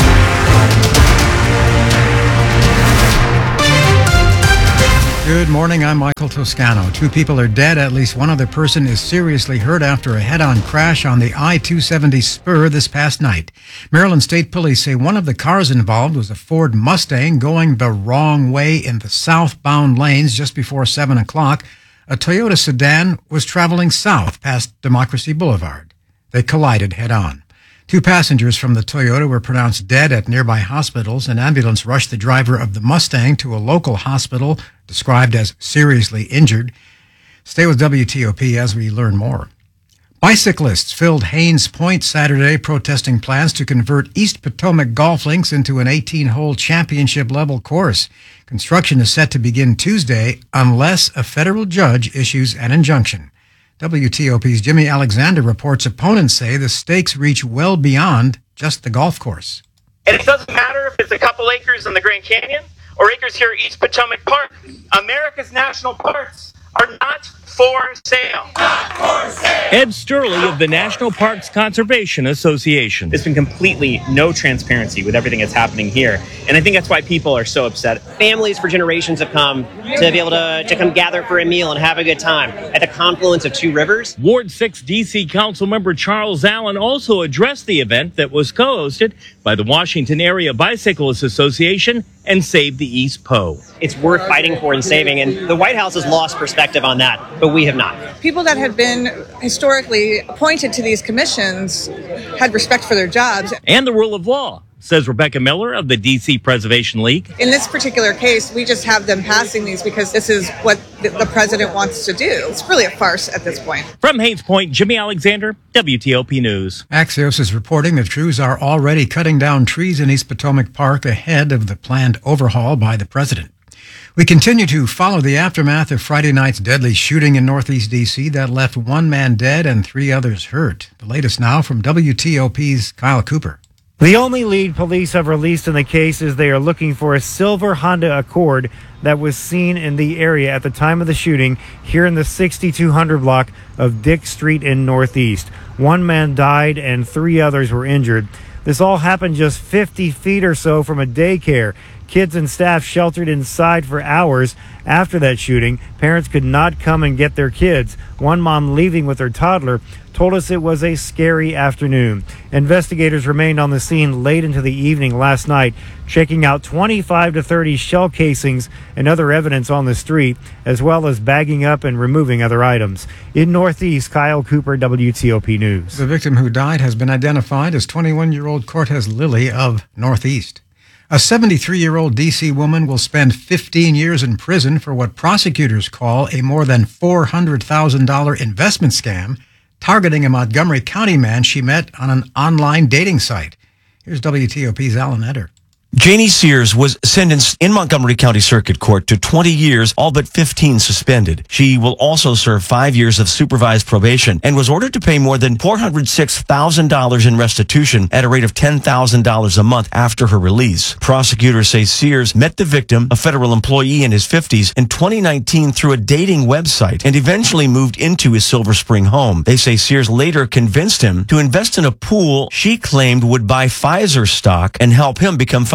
Good morning, I'm Michael Toscano. Two people are dead. At least one other person is seriously hurt after a head-on crash on the I two seventy spur this past night. Maryland State Police say one of the cars involved was a Ford Mustang going the wrong way in the southbound lanes just before seven o'clock. A Toyota sedan was traveling south past Democracy Boulevard. They collided head-on. Two passengers from the Toyota were pronounced dead at nearby hospitals. An ambulance rushed the driver of the Mustang to a local hospital, described as seriously injured. Stay with W T O P as we learn more. Bicyclists filled Haynes Point Saturday protesting plans to convert East Potomac Golf Links into an eighteen-hole championship-level course. Construction is set to begin Tuesday unless a federal judge issues an injunction. W T O P's Jimmy Alexander reports opponents say the stakes reach well beyond just the golf course. And it doesn't matter if it's a couple acres in the Grand Canyon or acres here at East Potomac Park. America's national parks are not for sale. Not for sale. Ed Sturley of the National Parks Conservation Association. There's been completely no transparency with everything that's happening here. And I think that's why people are so upset. Families for generations have come to be able to, to come gather for a meal and have a good time at the confluence of two rivers. Ward six D C Councilmember Charles Allen also addressed the event that was co-hosted by the Washington Area Bicyclists Association and Save the East Po. It's worth fighting for and saving, and the White House has lost perspective on that, but we have not. People that have been historically appointed to these commissions had respect for their jobs. And the rule of law, says Rebecca Miller of the D C Preservation League. In this particular case, we just have them passing these because this is what the president wants to do. It's really a farce at this point. From Haynes Point, Jimmy Alexander, W T O P News. Axios is reporting that crews are already cutting down trees in East Potomac Park ahead of the planned overhaul by the president. We continue to follow the aftermath of Friday night's deadly shooting in Northeast D C that left one man dead and three others hurt. The latest now from W T O P's Kyle Cooper. The only lead police have released in the case is they are looking for a silver Honda Accord that was seen in the area at the time of the shooting here in the sixty-two hundred block of Dick Street in Northeast. One man died and three others were injured. This all happened just fifty feet or so from a daycare. Kids and staff sheltered inside for hours after that shooting. Parents could not come and get their kids. One mom leaving with her toddler told us it was a scary afternoon. Investigators remained on the scene late into the evening last night, checking out twenty-five to thirty shell casings and other evidence on the street, as well as bagging up and removing other items. In Northeast, Kyle Cooper, W T O P News. The victim who died has been identified as twenty-one-year-old Cortez Lilly of Northeast. A seventy-three-year-old D C woman will spend fifteen years in prison for what prosecutors call a more than four hundred thousand dollars investment scam targeting a Montgomery County man she met on an online dating site. Here's W T O P's Alan Eder. Janie Sears was sentenced in Montgomery County Circuit Court to twenty years, all but fifteen suspended. She will also serve five years of supervised probation and was ordered to pay more than four hundred six thousand dollars in restitution at a rate of ten thousand dollars a month after her release. Prosecutors say Sears met the victim, a federal employee in his fifties, in twenty nineteen through a dating website and eventually moved into his Silver Spring home. They say Sears later convinced him to invest in a pool she claimed would buy Pfizer stock and help him become financially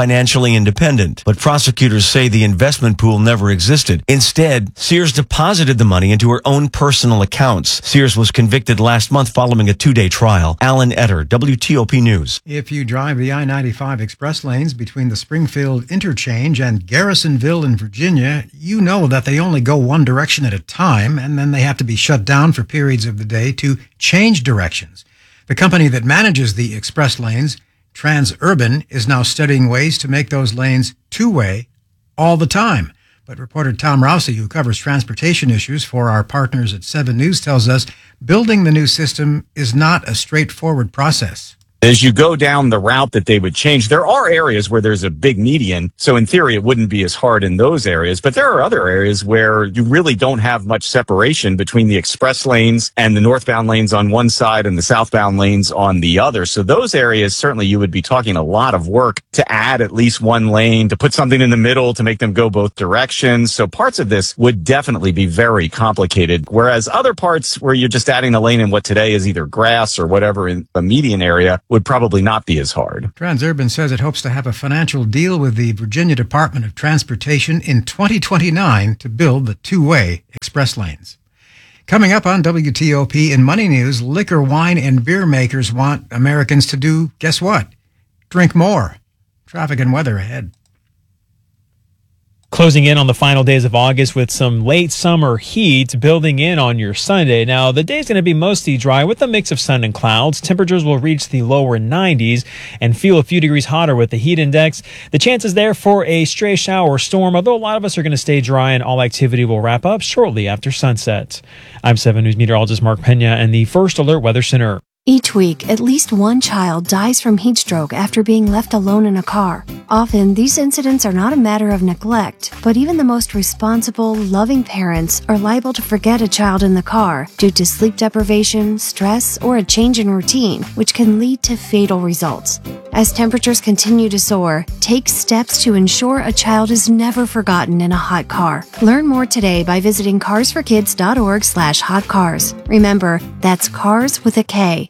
financially independent. But prosecutors say the investment pool never existed. Instead, Sears deposited the money into her own personal accounts. Sears was convicted last month following a two-day trial. Alan Etter, W T O P News. If you drive the I ninety-five express lanes between the Springfield Interchange and Garrisonville in Virginia, you know that they only go one direction at a time, and then they have to be shut down for periods of the day to change directions. The company that manages the express lanes, Transurban, is now studying ways to make those lanes two-way all the time. But reporter Tom Rousey, who covers transportation issues for our partners at seven News, tells us building the new system is not a straightforward process. As you go down the route that they would change, there are areas where there's a big median. So in theory, it wouldn't be as hard in those areas. But there are other areas where you really don't have much separation between the express lanes and the northbound lanes on one side and the southbound lanes on the other. So those areas, certainly you would be talking a lot of work to add at least one lane, to put something in the middle to make them go both directions. So parts of this would definitely be very complicated. Whereas other parts where you're just adding a lane in what today is either grass or whatever in the median area would probably not be as hard. Transurban says it hopes to have a financial deal with the Virginia Department of Transportation in twenty twenty-nine to build the two-way express lanes. Coming up on W T O P in Money News, liquor, wine, and beer makers want Americans to do, guess what? Drink more. Traffic and weather ahead. Closing in on the final days of August with some late summer heat building in on your Sunday. Now, the day's going to be mostly dry with a mix of sun and clouds. Temperatures will reach the lower nineties and feel a few degrees hotter with the heat index. The chances there for a stray shower or storm, although a lot of us are going to stay dry and all activity will wrap up shortly after sunset. I'm seven News meteorologist Mark Pena and the First Alert Weather Center. Each week, at least one child dies from heat stroke after being left alone in a car. Often, these incidents are not a matter of neglect, but even the most responsible, loving parents are liable to forget a child in the car due to sleep deprivation, stress, or a change in routine, which can lead to fatal results. As temperatures continue to soar, take steps to ensure a child is never forgotten in a hot car. Learn more today by visiting cars for kids dot org slash hot cars. Remember, that's cars with a K.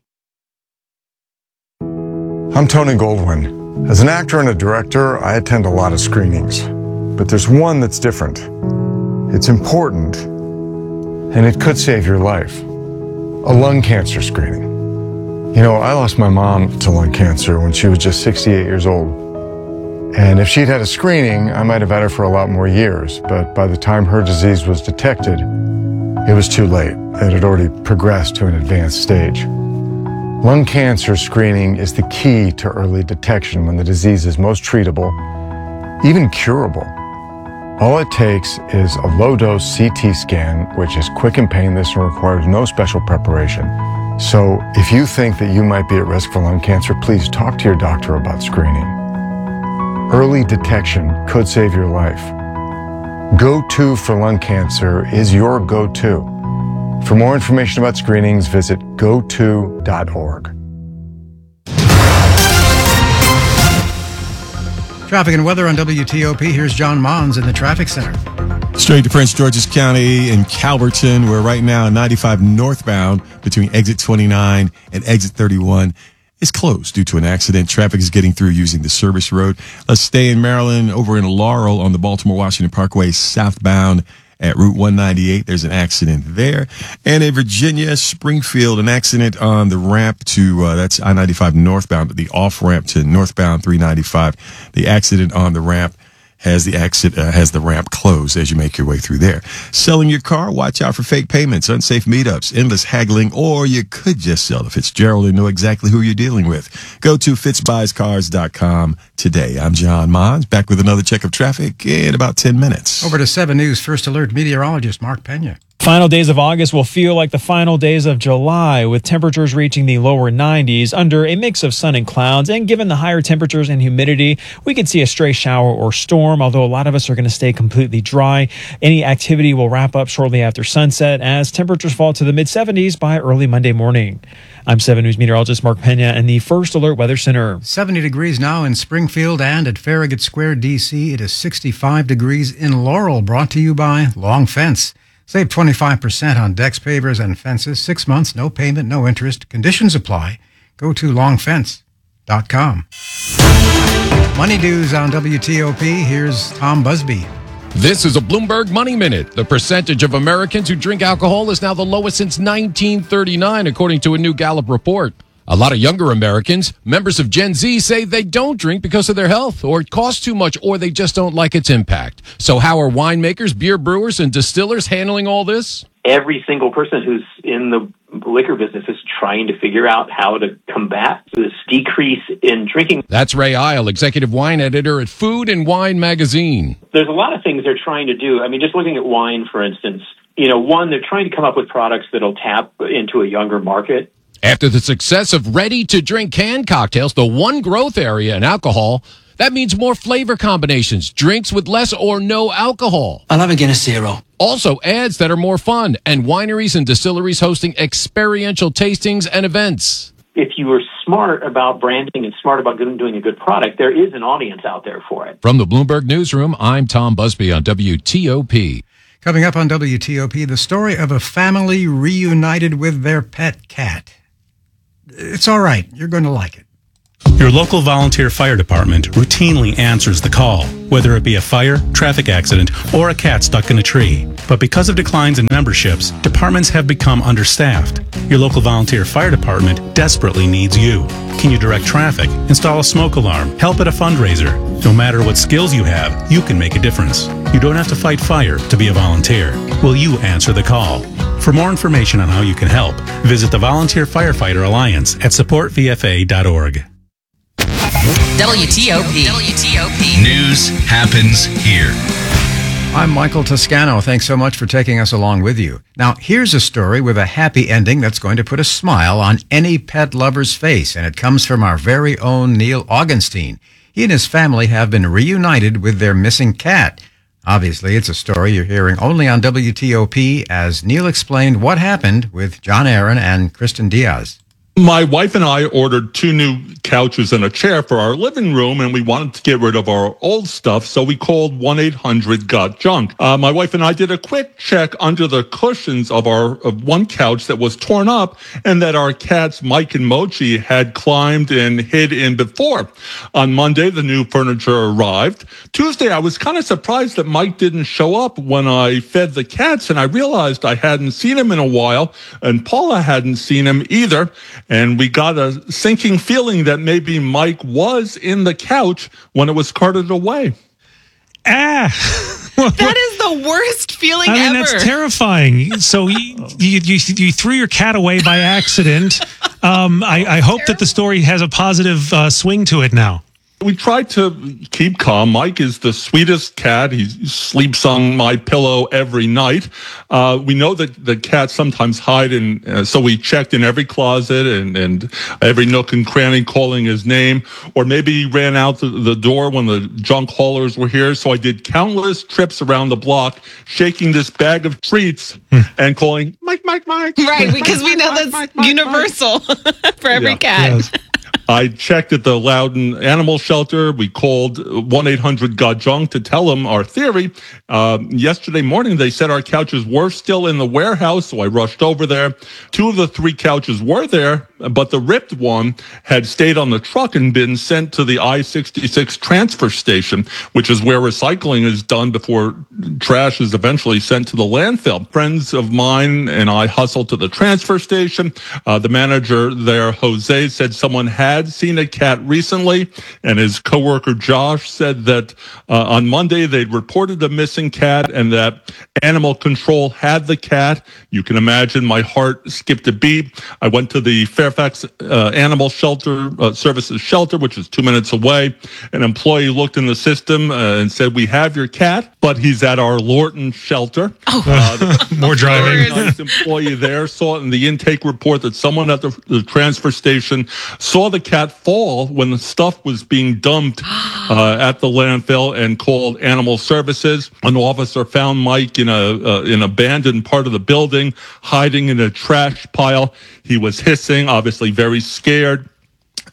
I'm Tony Goldwyn. As an actor and a director, I attend a lot of screenings. But there's one that's different. It's important, and it could save your life. A lung cancer screening. You know, I lost my mom to lung cancer when she was just sixty-eight years old. And if she'd had a screening, I might have had her for a lot more years. But by the time her disease was detected, it was too late. It had already progressed to an advanced stage. Lung cancer screening is the key to early detection when the disease is most treatable, even curable. All it takes is a low-dose C T scan, which is quick and painless and requires no special preparation. So if you think that you might be at risk for lung cancer, please talk to your doctor about screening. Early detection could save your life. Go-To for lung cancer is your go-to. For more information about screenings, visit go to dot org. Traffic and weather on W T O P. Here's John Mons in the traffic center. Straight to Prince George's County in Calverton, where right now ninety-five northbound between exit twenty-nine and exit thirty-one is closed due to an accident. Traffic is getting through using the service road. Let's stay in Maryland over in Laurel on the Baltimore-Washington Parkway southbound at Route one ninety-eight. There's an accident there. And in Virginia, Springfield, an accident on the ramp to, uh, that's I ninety-five northbound, the off-ramp to northbound three ninety-five. The accident on the ramp has the exit, uh, has the ramp closed as you make your way through there. Selling your car? Watch out for fake payments, unsafe meetups, endless haggling, or you could just sell to Fitzgerald and know exactly who you're dealing with. Go to fitz buys cars dot com today. I'm John Mons, back with another check of traffic in about ten minutes. Over to seven News First Alert meteorologist Mark Pena. Final days of August will feel like the final days of July, with temperatures reaching the lower nineties under a mix of sun and clouds. And given the higher temperatures and humidity, we could see a stray shower or storm, although a lot of us are going to stay completely dry. Any activity will wrap up shortly after sunset as temperatures fall to the mid seventies by early Monday morning. I'm seven News meteorologist Mark Pena and the First Alert Weather Center. seventy degrees now in Springfield and at Farragut Square, D C. It is sixty-five degrees in Laurel, brought to you by Long Fence. Save twenty-five percent on decks, pavers, and fences. Six months, no payment, no interest. Conditions apply. Go to long fence dot com. Money News on W T O P. Here's Tom Busby. This is a Bloomberg Money Minute. The percentage of Americans who drink alcohol is now the lowest since nineteen thirty-nine, according to a new Gallup report. A lot of younger Americans, members of Gen Z, say they don't drink because of their health, or it costs too much, or they just don't like its impact. So how are winemakers, beer brewers, and distillers handling all this? Every single person who's in the liquor business is trying to figure out how to combat this decrease in drinking. That's Ray Isle, executive wine editor at Food and Wine magazine. There's a lot of things they're trying to do. I mean, just looking at wine, for instance, you know, one, they're trying to come up with products that'll tap into a younger market. After the success of ready-to-drink canned cocktails, the one growth area in alcohol, that means more flavor combinations, drinks with less or no alcohol. I'll have a Guinness Zero. Also, ads that are more fun, and wineries and distilleries hosting experiential tastings and events. If you are smart about branding and smart about doing a good product, there is an audience out there for it. From the Bloomberg Newsroom, I'm Tom Busby on W T O P. Coming up on W T O P, the story of a family reunited with their pet cat. It's all right. You're going to like it. Your local volunteer fire department routinely answers the call, whether it be a fire, traffic accident, or a cat stuck in a tree. But because of declines in memberships, departments have become understaffed. Your local volunteer fire department desperately needs you. Can you direct traffic, install a smoke alarm, help at a fundraiser? No matter what skills you have, you can make a difference. You don't have to fight fire to be a volunteer. Will you answer the call? For more information on how you can help, visit the Volunteer Firefighter Alliance at support v f a dot org. W T O P. W T O P. News happens here. I'm Michael Toscano. Thanks so much for taking us along with you. Now, here's a story with a happy ending that's going to put a smile on any pet lover's face, and it comes from our very own Neil Augenstein. He and his family have been reunited with their missing cat. Obviously, it's a story you're hearing only on W T O P, as Neil explained what happened with John Aaron and Kristen Diaz. My wife and I ordered two new couches and a chair for our living room, and we wanted to get rid of our old stuff, so we called one eight hundred got junk. Uh, my wife and I did a quick check under the cushions of our of one couch that was torn up and that our cats Mike and Mochi had climbed and hid in before. On Monday, the new furniture arrived. Tuesday, I was kind of surprised that Mike didn't show up when I fed the cats, and I realized I hadn't seen him in a while, and Paula hadn't seen him either. And we got a sinking feeling that maybe Mike was in the couch when it was carted away. Ah, that is the worst feeling I mean, ever. That's terrifying. So you, you, you, you threw your cat away by accident. Um, I, I hope that the story has a positive uh, swing to it now. We tried to keep calm. Mike is the sweetest cat. He sleeps on my pillow every night. Uh, we know that the cats sometimes hide in, uh, so we checked in every closet and, and every nook and cranny calling his name. Or maybe he ran out the, the door when the junk haulers were here. So I did countless trips around the block, shaking this bag of treats and calling, Mike, Mike, Mike. Right, because we know that's Mike, Mike, universal Mike. For every yeah. cat. Yes. I checked at the Loudon Animal Shelter. We called one eight hundred got junk to tell them our theory. Uh, yesterday morning, they said our couches were still in the warehouse, so I rushed over there. Two of the three couches were there, but the ripped one had stayed on the truck and been sent to the I sixty-six transfer station, which is where recycling is done before trash is eventually sent to the landfill. Friends of mine and I hustled to the transfer station. Uh, the manager there, Jose, said someone had seen a cat recently, and his coworker Josh said that uh, on Monday they'd reported a missing cat and that animal control had the cat. You can imagine my heart skipped a beat. I went to the Fairfax uh, Animal Shelter uh, Services shelter, which is two minutes away. An employee looked in the system uh, and said, "We have your cat, but he's at our Lorton shelter." Oh. Uh, the, More driving. The nice employee there saw in the intake report that someone at the, the transfer station saw the cat fall when the stuff was being dumped uh, at the landfill and called Animal Services. An officer found Mike in a uh, in an abandoned part of the building, hiding in a trash pile. He was hissing, obviously very scared.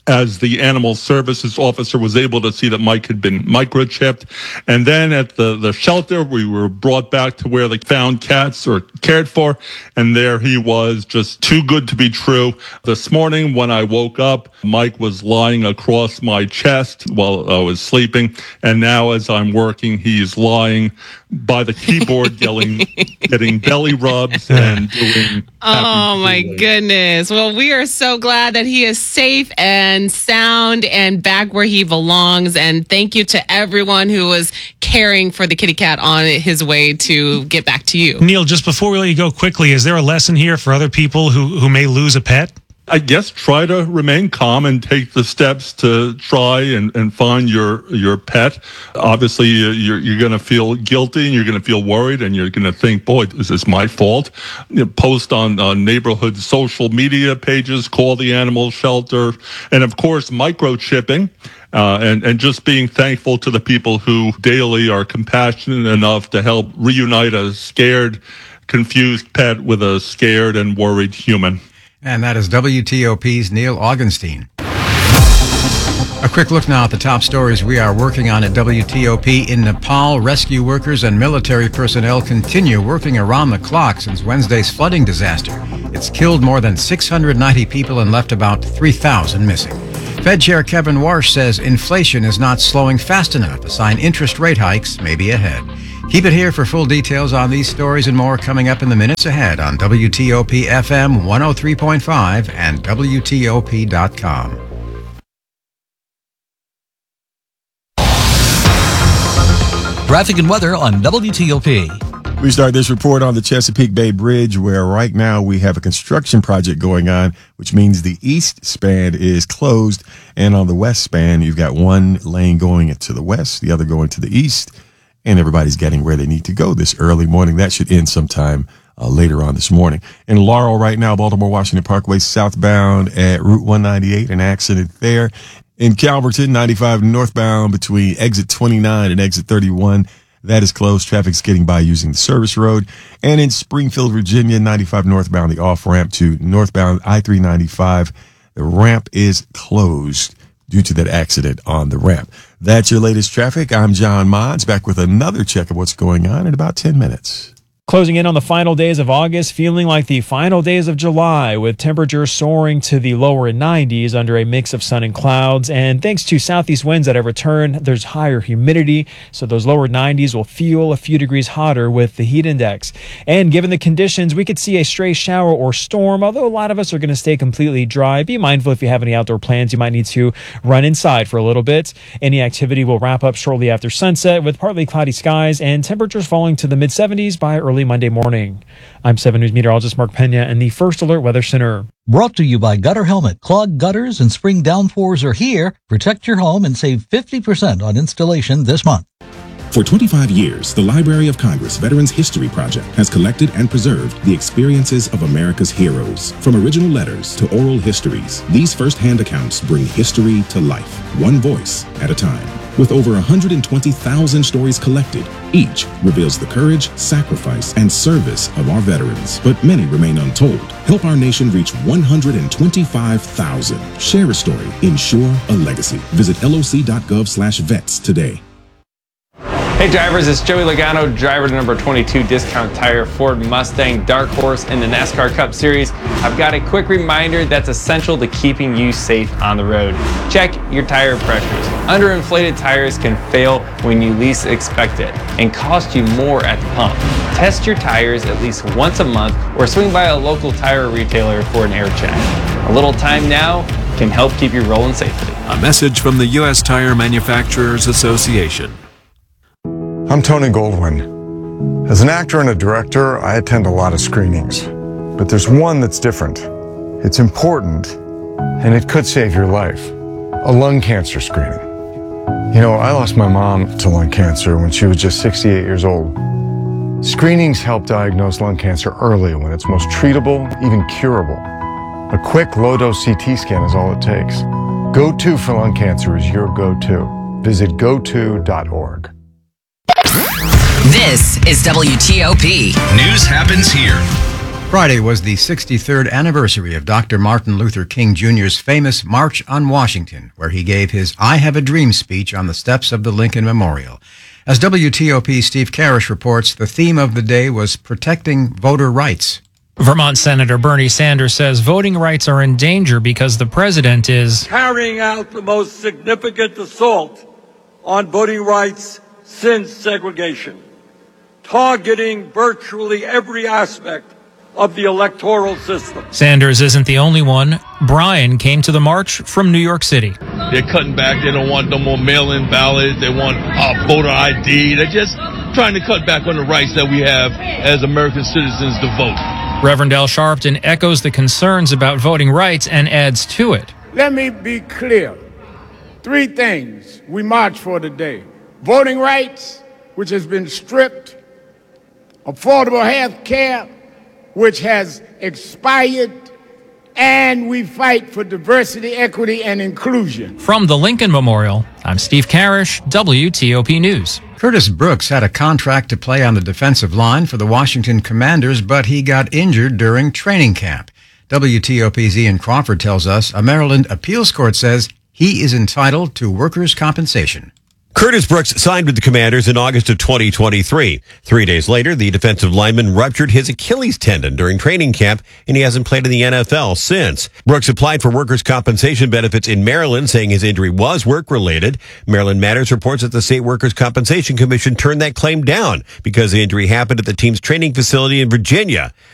as the animal services officer was able to see that Mike had been microchipped. And then at the, the shelter, we were brought back to where they found cats or cared for, and there he was, just too good to be true. This morning when I woke up, Mike was lying across my chest while I was sleeping, and now as I'm working, he's lying by the keyboard getting, getting belly rubs and doing Oh my goodness. Well, we are so glad that he is safe and sound and back where he belongs. And thank you to everyone who was caring for the kitty cat on his way to get back to you. Neil, just before we let you go quickly, is there a lesson here for other people who, who may lose a pet? I guess try to remain calm and take the steps to try and, and find your your pet. Obviously, you're you're going to feel guilty and you're going to feel worried and you're going to think, boy, is this my fault? You know, post on, on neighborhood social media pages, call the animal shelter, and of course, microchipping. Uh, and, and just being thankful to the people who daily are compassionate enough to help reunite a scared, confused pet with a scared and worried human. And that is W T O P's Neil Augenstein. A quick look now at the top stories we are working on at W T O P. In Nepal, rescue workers and military personnel continue working around the clock since Wednesday's flooding disaster. It's killed more than six hundred ninety people and left about three thousand missing. Fed Chair Kevin Warsh says inflation is not slowing fast enough, a sign interest rate hikes may be ahead. Keep it here for full details on these stories and more coming up in the minutes ahead on W T O P F M one oh three point five and W T O P dot com. Traffic and weather on W T O P. We start this report on the Chesapeake Bay Bridge, where right now we have a construction project going on, which means the east span is closed. And on the west span, you've got one lane going to the west, the other going to the east. And everybody's getting where they need to go this early morning. That should end sometime uh, later on this morning. In Laurel right now, Baltimore-Washington Parkway southbound at Route one ninety-eight, an accident there. In Calverton, ninety-five northbound between exit twenty-nine and exit thirty-one, that is closed. Traffic's getting by using the service road. And in Springfield, Virginia, ninety-five northbound, the off-ramp to northbound I three ninety-five, the ramp is closed due to that accident on the ramp. That's your latest traffic. I'm John Mods, back with another check of what's going on in about ten minutes. Closing in on the final days of August, feeling like the final days of July, with temperatures soaring to the lower nineties under a mix of sun and clouds. And thanks to southeast winds that have returned, there's higher humidity, so those lower nineties will feel a few degrees hotter with the heat index. And given the conditions, we could see a stray shower or storm, although a lot of us are going to stay completely dry. Be mindful if you have any outdoor plans, you might need to run inside for a little bit. Any activity will wrap up shortly after sunset with partly cloudy skies and temperatures falling to the mid seventies by early Monday morning. I'm seven News meteorologist Mark Pena in the First Alert Weather Center. Brought to you by Gutter Helmet. Clogged gutters and spring downpours are here. Protect your home and save fifty percent on installation this month. For twenty-five years, the Library of Congress Veterans History Project has collected and preserved the experiences of America's heroes. From original letters to oral histories, these first-hand accounts bring history to life, one voice at a time. With over one hundred twenty thousand stories collected, each reveals the courage, sacrifice, and service of our veterans. But many remain untold. Help our nation reach one hundred twenty-five thousand. Share a story. Ensure a legacy. Visit L O C dot gov slash vets today. Hey drivers, it's Joey Logano, driver to number twenty-two Discount Tire Ford Mustang Dark Horse in the NASCAR Cup Series. I've got a quick reminder that's essential to keeping you safe on the road. Check your tire pressures. Underinflated tires can fail when you least expect it and cost you more at the pump. Test your tires at least once a month or swing by a local tire retailer for an air check. A little time now can help keep you rolling safely. A message from the U S Tire Manufacturers Association. I'm Tony Goldwyn. As an actor and a director, I attend a lot of screenings. But there's one that's different. It's important, and it could save your life. A lung cancer screening. You know, I lost my mom to lung cancer when she was just sixty-eight years old. Screenings help diagnose lung cancer early when it's most treatable, even curable. A quick low-dose C T scan is all it takes. Go To for lung cancer is your go-to. Visit go to dot org. This is W T O P. News happens here. Friday was the sixty-third anniversary of Doctor Martin Luther King Junior's famous March on Washington, where he gave his I Have a Dream speech on the steps of the Lincoln Memorial. As W T O P's Steve Karish reports, the theme of the day was protecting voter rights. Vermont Senator Bernie Sanders says voting rights are in danger because the president is carrying out the most significant assault on voting rights since segregation, targeting virtually every aspect of the electoral system. Sanders isn't the only one. Brian came to the march from New York City. They're cutting back. They don't want no more mail-in ballots. They want uh, voter I D. They're just trying to cut back on the rights that we have as American citizens to vote. Reverend Al Sharpton echoes the concerns about voting rights and adds to it. Let me be clear. Three things we march for today. Voting rights, which has been stripped. Affordable health care, which has expired, and we fight for diversity, equity, and inclusion. From the Lincoln Memorial, I'm Steve Karish, W T O P News. Curtis Brooks had a contract to play on the defensive line for the Washington Commanders, but he got injured during training camp. W T O P's Ian Crawford tells us a Maryland appeals court says he is entitled to workers' compensation. Curtis Brooks signed with the Commanders in August of twenty twenty-three. Three days later, the defensive lineman ruptured his Achilles tendon during training camp, and he hasn't played in the N F L since. Brooks applied for workers' compensation benefits in Maryland, saying his injury was work-related. Maryland Matters reports that the State Workers' Compensation Commission turned that claim down because the injury happened at the team's training facility in Virginia.